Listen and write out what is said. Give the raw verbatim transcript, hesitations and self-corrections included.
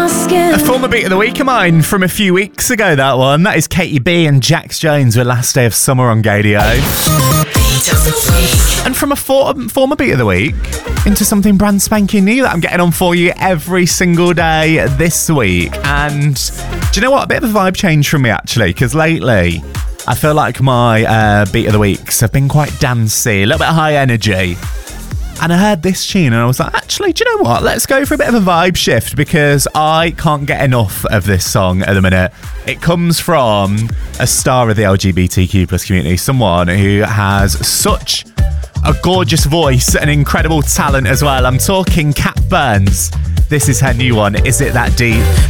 skin. A former beat of the week of mine from a few weeks ago, that one. That is Katie B and Jax Jones with Last Day of Summer on Gadio. And from a for- former beat of the week into something brand spanking new that I'm getting on for you every single day this week. And do you know what? A bit of a vibe change from me, actually, because lately I feel like my uh, beat of the weeks have been quite dancey, a little bit high energy. And I heard this tune and I was like, actually, do you know what? Let's go for a bit of a vibe shift because I can't get enough of this song at the minute. It comes from a star of the L G B T Q plus community, someone who has such a gorgeous voice and incredible talent as well. I'm talking Kat Burns. This is her new one, Is It That Deep?